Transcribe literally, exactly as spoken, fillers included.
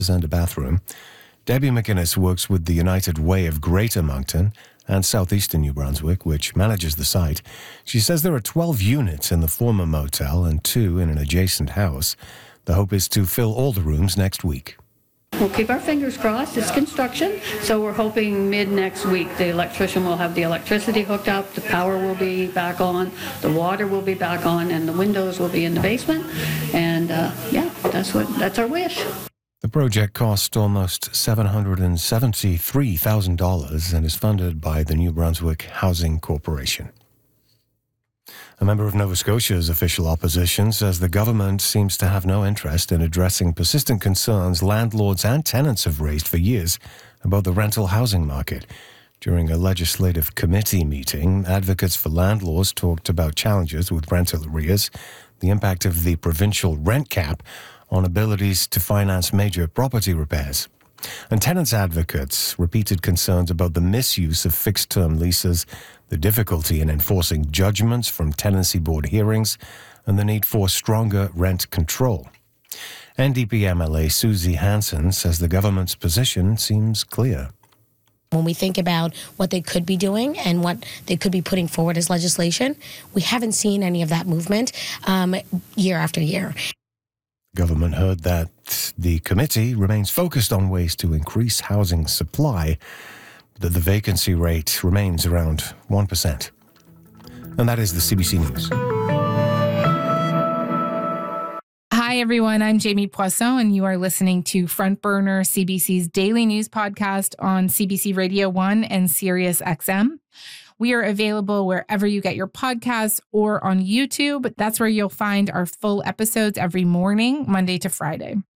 and a bathroom. Debbie McInnes works with the United Way of Greater Moncton and Southeastern New Brunswick, which manages the site. She says there are twelve units in the former motel and two in an adjacent house. The hope is to fill all the rooms next week. We'll keep our fingers crossed. It's construction, so we're hoping mid next week the electrician will have the electricity hooked up, the power will be back on, the water will be back on, and the windows will be in the basement. And uh, yeah, that's what that's our wish. The project cost almost seven hundred seventy-three thousand dollars and is funded by the New Brunswick Housing Corporation. A member of Nova Scotia's official opposition says the government seems to have no interest in addressing persistent concerns landlords and tenants have raised for years about the rental housing market. During a legislative committee meeting, advocates for landlords talked about challenges with rental arrears, the impact of the provincial rent cap on abilities to finance major property repairs. And tenants advocates repeated concerns about the misuse of fixed-term leases, the difficulty in enforcing judgments from tenancy board hearings, and the need for stronger rent control. N D P M L A Susie Hansen says the government's position seems clear. When we think about what they could be doing and what they could be putting forward as legislation, we haven't seen any of that movement um, year after year. Government heard that the committee remains focused on ways to increase housing supply, that the vacancy rate remains around one percent. And that is the C B C News. Hi, everyone. I'm Jamie Poisson, and you are listening to Front Burner, C B C's daily news podcast on C B C Radio one and Sirius X M. We are available wherever you get your podcasts or on YouTube. That's where you'll find our full episodes every morning, Monday to Friday.